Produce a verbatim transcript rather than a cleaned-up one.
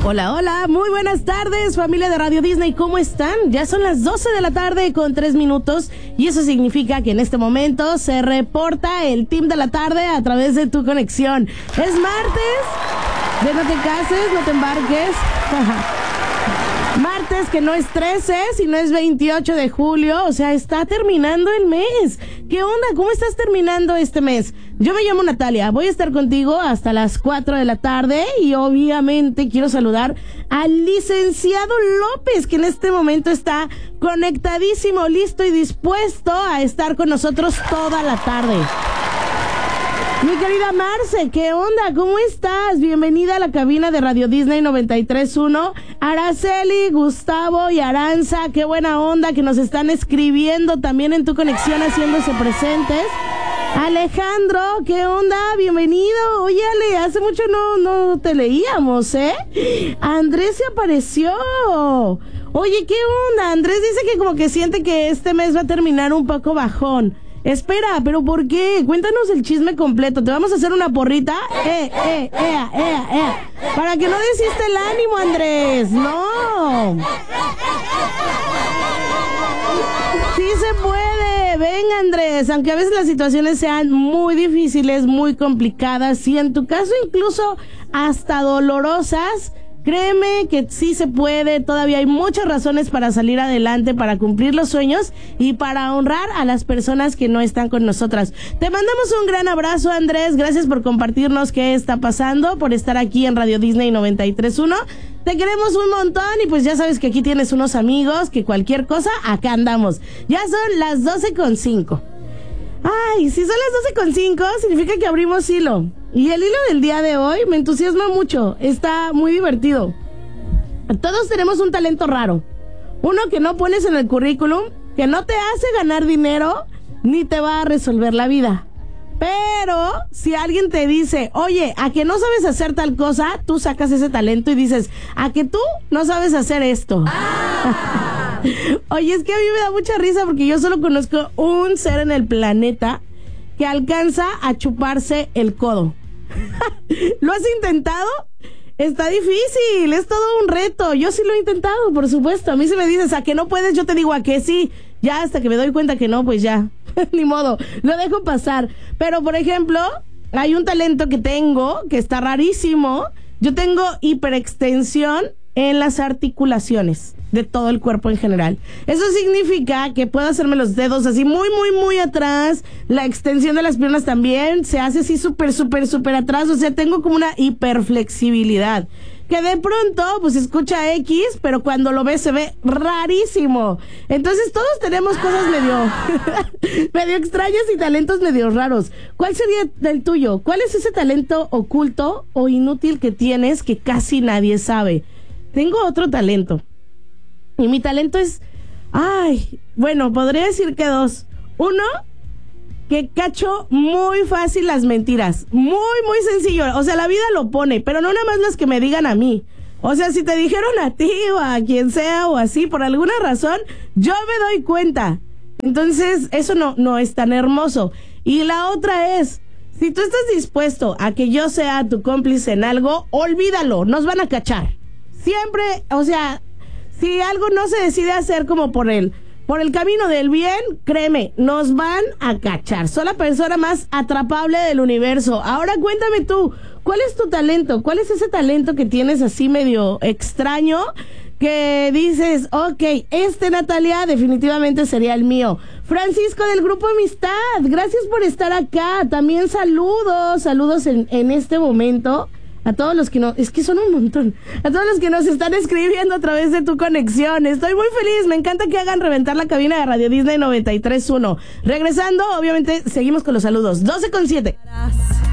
Hola, hola, muy buenas tardes, familia de Radio Disney, ¿cómo están? Ya son las doce de la tarde con tres minutos y eso significa que en este momento se reporta el team de la tarde a través de tu conexión. Es martes, de no te cases, no te embarques. Martes que no es trece, sino es veintiocho de julio, o sea, está terminando el mes. ¿Qué onda? ¿Cómo estás terminando este mes? Yo me llamo Natalia, voy a estar contigo hasta las cuatro de la tarde y obviamente quiero saludar al licenciado López, que en este momento está conectadísimo, listo y dispuesto a estar con nosotros toda la tarde. Mi querida Marce, ¿qué onda? ¿Cómo estás? Bienvenida a la cabina de Radio Disney noventa y tres punto uno. Araceli, Gustavo y Aranza, qué buena onda que nos están escribiendo también en tu conexión, haciéndose presentes. Alejandro, ¿qué onda? Bienvenido. Oye, Ale, hace mucho no, no te leíamos, ¿eh? Andrés se apareció. Oye, ¿qué onda? Andrés dice que como que siente que este mes va a terminar un poco bajón. Espera, ¿pero por qué? Cuéntanos el chisme completo. ¿Te vamos a hacer una porrita? Eh, eh, ea, ea, ea. Para que no desiste el ánimo, Andrés. No. Sí se puede. Venga, Andrés. Aunque a veces las situaciones sean muy difíciles, muy complicadas, y en tu caso incluso hasta dolorosas, créeme que sí se puede, todavía hay muchas razones para salir adelante, para cumplir los sueños y para honrar a las personas que no están con nosotras. Te mandamos un gran abrazo, Andrés, gracias por compartirnos qué está pasando, por estar aquí en Radio Disney noventa y tres punto uno. Te queremos un montón y pues ya sabes que aquí tienes unos amigos, que cualquier cosa, acá andamos. Ya son las doce con cinco. Ay, si son las doce con cinco, significa que abrimos hilo. Y el hilo del día de hoy me entusiasma mucho. Está muy divertido. Todos tenemos un talento raro. Uno que no pones en el currículum, que no te hace ganar dinero, ni te va a resolver la vida. Pero si alguien te dice, oye, a que no sabes hacer tal cosa, tú sacas ese talento y dices, a que tú no sabes hacer esto. Ah. Oye, es que a mí me da mucha risa porque yo solo conozco un ser en el planeta que alcanza a chuparse el codo. ¿Lo has intentado? Está difícil, es todo un reto. Yo sí lo he intentado, por supuesto. A mí si me dices a que no puedes, yo te digo a que sí. Ya hasta que me doy cuenta que no, pues ya, ni modo, lo dejo pasar. Pero, por ejemplo, hay un talento que tengo que está rarísimo. Yo tengo hiperextensión en las articulaciones de todo el cuerpo en general. Eso significa que puedo hacerme los dedos así muy, muy, muy atrás. La extensión de las piernas también se hace así súper, súper, súper atrás. O sea, tengo como una hiperflexibilidad que de pronto, pues, escucha X, pero cuando lo ves se ve rarísimo. Entonces, todos tenemos cosas medio, medio extrañas y talentos medio raros. ¿Cuál sería el tuyo? ¿Cuál es ese talento oculto o inútil que tienes que casi nadie sabe? Tengo otro talento. Y mi talento es, ay, bueno, podría decir que dos. Uno, que cacho muy fácil las mentiras. Muy, muy sencillo. O sea, la vida lo pone, pero no nada más las que me digan a mí. O sea, si te dijeron a ti o a quien sea o así, por alguna razón, yo me doy cuenta. Entonces, eso no, no es tan hermoso. Y la otra es, si tú estás dispuesto a que yo sea tu cómplice en algo, olvídalo, nos van a cachar. Siempre, o sea, si algo no se decide hacer como por él, por el camino del bien, créeme, nos van a cachar. Soy la persona más atrapable del universo. Ahora cuéntame tú, ¿cuál es tu talento? ¿Cuál es ese talento que tienes así medio extraño? Que dices, ok, este, Natalia, definitivamente sería el mío. Francisco del Grupo Amistad, gracias por estar acá. También saludos, saludos en, en este momento. A todos los que no, es que son un montón. A todos los que nos están escribiendo a través de tu conexión. Estoy muy feliz, me encanta que hagan reventar la cabina de Radio Disney noventa y tres punto uno. Regresando, obviamente, seguimos con los saludos. doce con siete.